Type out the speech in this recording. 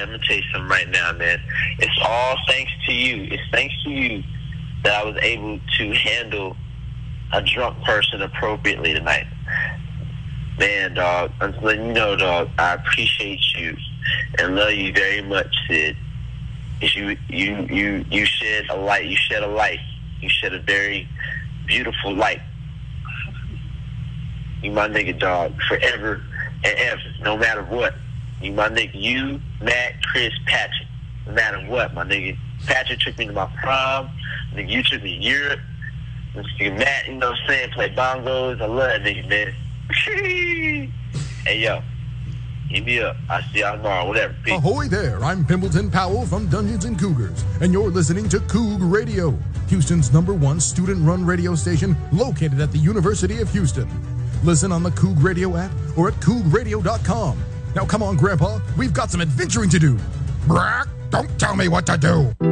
I'm gonna tell you something right now, man. It's all thanks to you. It's thanks to you that I was able to handle a drunk person appropriately tonight. Man, dog, I'm just letting you know, dog, I appreciate you and love you very much, Sid. You shed a light. You shed a light. You shed a very beautiful light. You my nigga, dog, forever and ever, no matter what. You my nigga, you, Matt, Chris, Patrick, no matter what, my nigga. Patrick took me to my prom. Nigga, you took me to Europe. Nigga, Matt, you know what I'm saying, play bongos. I love that nigga, man. Hey, yo, hit me up. I'll see y'all tomorrow, whatever. Peace. Ahoy there, I'm Pimpleton Powell from Dungeons and Cougars, and you're listening to Coug Radio, Houston's #1 student-run radio station located at the University of Houston. Listen on the Coug Radio app or at cougradio.com. Now come on, Grandpa, we've got some adventuring to do. Brack, don't tell me what to do.